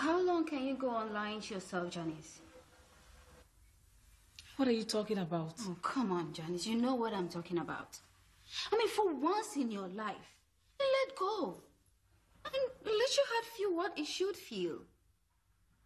How long can you go on lying to yourself, Janice? What are you talking about? Oh, come on, Janice. You know what I'm talking about. I mean, for once in your life, let go. I mean, let your heart feel what it should feel.